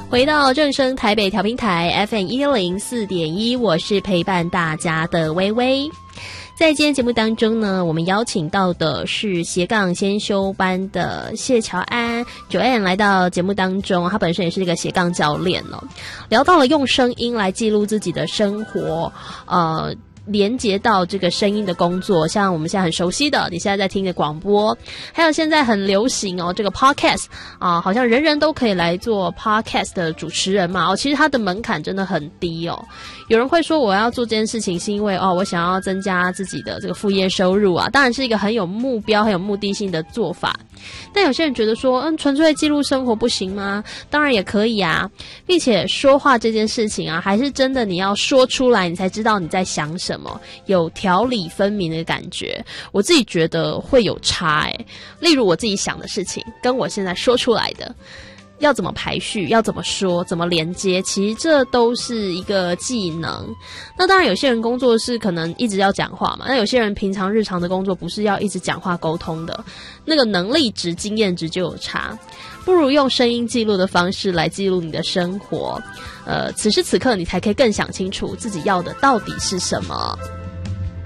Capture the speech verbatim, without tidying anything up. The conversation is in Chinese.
回到正声台北调频台 F M 一零四点一，我是陪伴大家的微微。在今天节目当中呢，我们邀请到的是斜杠先修班的谢乔安 Joanne 来到节目当中，她本身也是一个斜杠教练哦，聊到了用声音来记录自己的生活，呃。连接到这个声音的工作，像我们现在很熟悉的，你现在在听的广播，还有现在很流行哦，这个 podcast 啊，好像人人都可以来做 podcast 的主持人嘛。哦，其实它的门槛真的很低哦。有人会说我要做这件事情是因为哦，我想要增加自己的这个副业收入啊，当然是一个很有目标、很有目的性的做法。但有些人觉得说，嗯，纯粹记录生活不行吗？当然也可以啊，并且说话这件事情啊，还是真的你要说出来，你才知道你在想什么，有条理分明的感觉。我自己觉得会有差诶、欸，例如我自己想的事情，跟我现在说出来的。要怎么排序，要怎么说，怎么连接，其实这都是一个技能。那当然有些人工作是可能一直要讲话嘛，那有些人平常日常的工作不是要一直讲话沟通的，那个能力值、经验值就有差。不如用声音记录的方式来记录你的生活，呃，此时此刻你才可以更想清楚自己要的到底是什么。